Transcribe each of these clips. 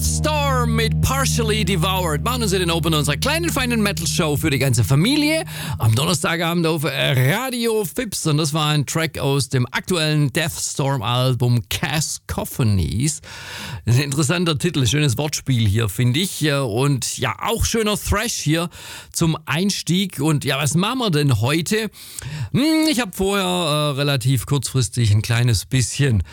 Deathstorm mit Partially Devoured machen uns in den Open unserer kleinen, feinen Metal-Show für die ganze Familie am Donnerstagabend auf Radio Fips. Und das war ein Track aus dem aktuellen Deathstorm-Album Cacophonies. Ein interessanter Titel, schönes Wortspiel hier, finde ich. Und ja, auch schöner Thrash hier zum Einstieg. Und ja, was machen wir denn heute? Ich habe vorher relativ kurzfristig ein kleines bisschen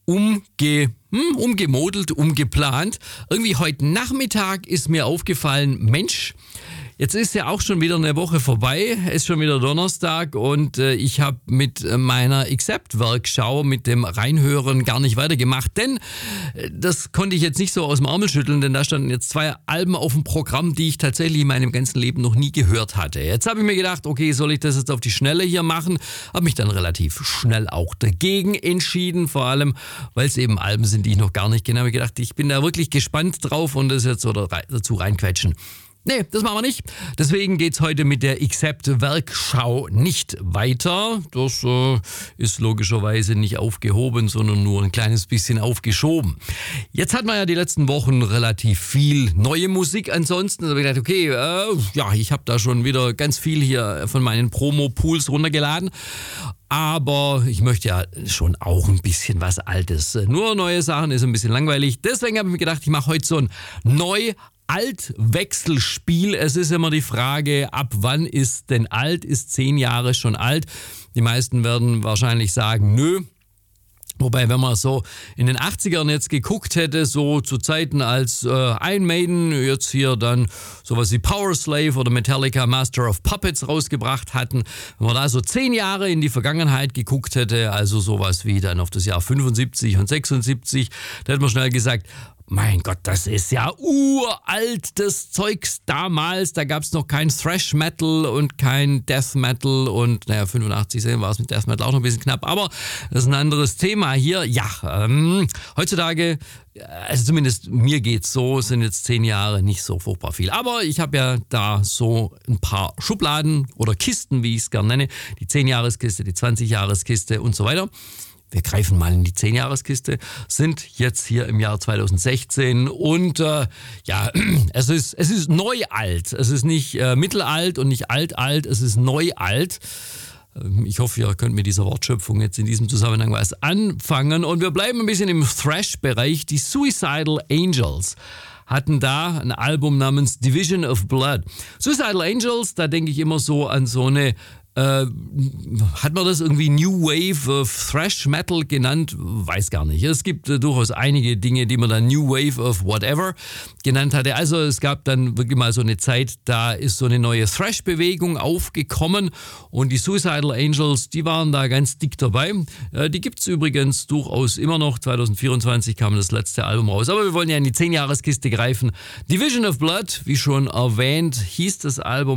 umgemodelt, umgeplant. Irgendwie heute Nachmittag ist mir aufgefallen, Mensch, jetzt ist ja auch schon wieder eine Woche vorbei, ist schon wieder Donnerstag und ich habe mit meiner Accept-Werkschau, mit dem Reinhören gar nicht weitergemacht, denn das konnte ich jetzt nicht so aus dem Ärmel schütteln, denn da standen jetzt 2 Alben auf dem Programm, die ich tatsächlich in meinem ganzen Leben noch nie gehört hatte. Jetzt habe ich mir gedacht, okay, soll ich das jetzt auf die Schnelle hier machen? Habe mich dann relativ schnell auch dagegen entschieden, vor allem, weil es eben Alben sind, die ich noch gar nicht kenne. Habe ich gedacht, ich bin da wirklich gespannt drauf und das jetzt so dazu reinquetschen. Nee, das machen wir nicht. Deswegen geht's heute mit der Accept-Werkschau nicht weiter. Das ist logischerweise nicht aufgehoben, sondern nur ein kleines bisschen aufgeschoben. Jetzt hat man ja die letzten Wochen relativ viel neue Musik ansonsten. Da habe ich gedacht, okay, ich habe da schon wieder ganz viel hier von meinen Promo-Pools runtergeladen. Aber ich möchte ja schon auch ein bisschen was Altes. Nur neue Sachen ist ein bisschen langweilig. Deswegen habe ich mir gedacht, ich mache heute so ein Alt-Wechselspiel. Es ist immer die Frage, ab wann ist denn alt? Ist 10 Jahre schon alt? Die meisten werden wahrscheinlich sagen, nö. Wobei, wenn man so in den 80ern jetzt geguckt hätte, so zu Zeiten als Iron Maiden jetzt hier dann sowas wie Power Slave oder Metallica Master of Puppets rausgebracht hatten, wenn man da so 10 Jahre in die Vergangenheit geguckt hätte, also sowas wie dann auf das Jahr 75 und 76, da hätte man schnell gesagt, mein Gott, das ist ja uralt, das Zeugs damals. Da gab es noch kein Thrash Metal und kein Death Metal und 85 war es mit Death Metal auch noch ein bisschen knapp, aber das ist ein anderes Thema hier. Ja, heutzutage, also zumindest mir geht's so, sind jetzt 10 Jahre nicht so furchtbar viel. Aber ich habe ja da so ein paar Schubladen oder Kisten, wie ich es gerne nenne. Die 10-Jahreskiste, die 20-Jahreskiste und so weiter. Wir greifen mal in die 10-Jahreskiste, sind jetzt hier im Jahr 2016 und es ist neu alt. Es ist nicht mittelalt und nicht alt, es ist neu alt. Ich hoffe, ihr könnt mit dieser Wortschöpfung jetzt in diesem Zusammenhang was anfangen. Und wir bleiben ein bisschen im Thrash-Bereich. Die Suicidal Angels hatten da ein Album namens Division of Blood. Suicidal Angels, da denke ich immer so an so eine hat man das irgendwie New Wave of Thrash Metal genannt? Weiß gar nicht. Es gibt durchaus einige Dinge, die man dann New Wave of Whatever genannt hatte. Also es gab dann wirklich mal so eine Zeit, da ist so eine neue Thrash-Bewegung aufgekommen und die Suicidal Angels, die waren da ganz dick dabei. Die gibt's übrigens durchaus immer noch. 2024 kam das letzte Album raus. Aber wir wollen ja in die 10-Jahreskiste greifen. Division of Blood, wie schon erwähnt, hieß das Album.